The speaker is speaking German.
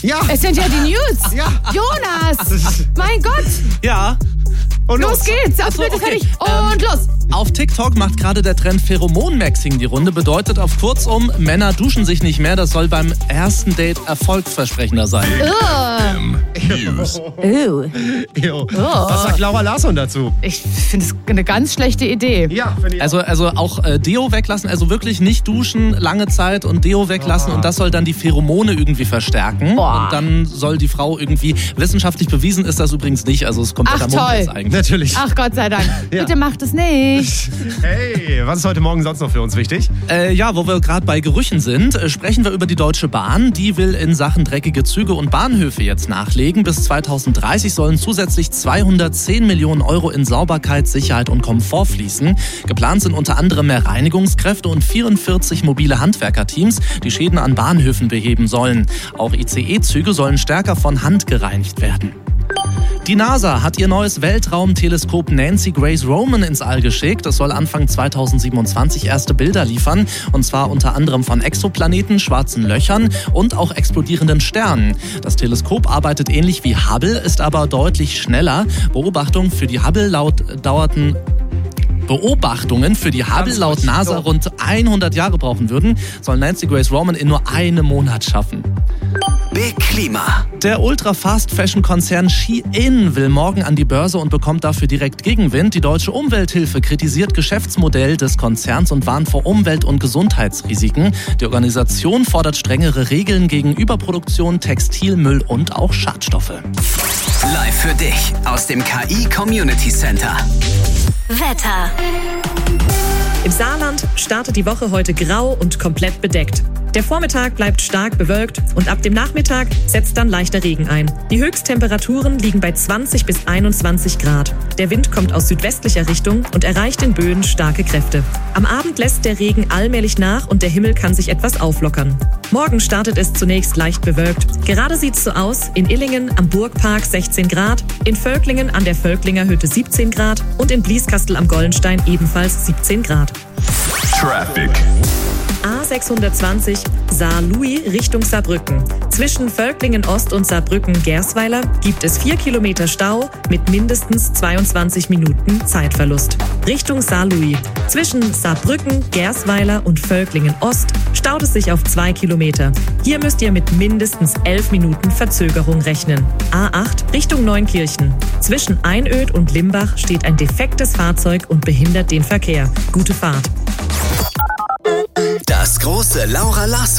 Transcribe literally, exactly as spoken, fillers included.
Ja. Es sind ja die News. Ja. Jonas, mein Gott. Ja. Und Los geht's. Auf Achso, bitte okay. fertig. Und Ähm, los. Auf TikTok macht gerade der Trend Pheromon-Maxing die Runde. Bedeutet auf kurzum, Männer duschen sich nicht mehr. Das soll beim ersten Date erfolgsversprechender sein. News. Oh. Jo. Was sagt Laura Larsson dazu? Ich finde es eine ganz schlechte Idee. Ja, finde ich. Also, also auch äh, Deo weglassen, also wirklich nicht duschen, lange Zeit und Deo weglassen Ah. und das soll dann die Pheromone irgendwie verstärken. Boah. Und dann soll die Frau irgendwie, wissenschaftlich bewiesen ist das übrigens nicht, also es kommt Ach, der toll. Mund jetzt eigentlich. Natürlich. Ach Gott sei Dank. Ja. Bitte macht es nicht. Hey, was ist heute Morgen sonst noch für uns wichtig? Äh, ja, wo wir gerade bei Gerüchen sind, äh, sprechen wir über die Deutsche Bahn. Die will in Sachen dreckige Züge und Bahnhöfe jetzt nachlegen. Bis zweitausenddreißig sollen zusätzlich zweihundertzehn Millionen Euro in Sauberkeit, Sicherheit und Komfort fließen. Geplant sind unter anderem mehr Reinigungskräfte und vierundvierzig mobile Handwerkerteams, die Schäden an Bahnhöfen beheben sollen. Auch I C E-Züge sollen stärker von Hand gereinigt werden. Die NASA hat ihr neues Weltraumteleskop Nancy Grace Roman ins All geschickt. Es soll Anfang zweitausendsiebenundzwanzig erste Bilder liefern. Und zwar unter anderem von Exoplaneten, schwarzen Löchern und auch explodierenden Sternen. Das Teleskop arbeitet ähnlich wie Hubble, ist aber deutlich schneller. Beobachtungen für die Hubble laut dauerten Beobachtungen für die Hubble Ganz laut ruhig. NASA So. rund hundert Jahre brauchen würden, soll Nancy Grace Roman in nur einem Monat schaffen. Big Klima. Der Ultra-Fast-Fashion-Konzern Shein will morgen an die Börse und bekommt dafür direkt Gegenwind. Die Deutsche Umwelthilfe kritisiert Geschäftsmodell des Konzerns und warnt vor Umwelt- und Gesundheitsrisiken. Die Organisation fordert strengere Regeln gegen Überproduktion, Textilmüll und auch Schadstoffe. Live für dich aus dem K I Community Center. Wetter. Im Saarland startet die Woche heute grau und komplett bedeckt. Der Vormittag bleibt stark bewölkt und ab dem Nachmittag setzt dann leichter Regen ein. Die Höchsttemperaturen liegen bei zwanzig bis einundzwanzig Grad. Der Wind kommt aus südwestlicher Richtung und erreicht in Böen starke Kräfte. Am Abend lässt der Regen allmählich nach und der Himmel kann sich etwas auflockern. Morgen startet es zunächst leicht bewölkt. Gerade sieht's so aus: in Illingen am Burgpark sechzehn Grad, in Völklingen an der Völklinger Hütte siebzehn Grad und in Blieskastel am Gollenstein ebenfalls siebzehn Grad. Traffic. A sechshundertzwanzig Saar-Louis Richtung Saarbrücken. Zwischen Völklingen Ost und Saarbrücken-Gersweiler gibt es vier Kilometer Stau mit mindestens zweiundzwanzig Minuten Zeitverlust. Richtung Saar-Louis. Zwischen Saarbrücken, Gersweiler und Völklingen Ost staut es sich auf zwei Kilometer. Hier müsst ihr mit mindestens elf Minuten Verzögerung rechnen. A acht Richtung Neunkirchen. Zwischen Einöd und Limbach steht ein defektes Fahrzeug und behindert den Verkehr. Gute Fahrt. Das große Laura Larsson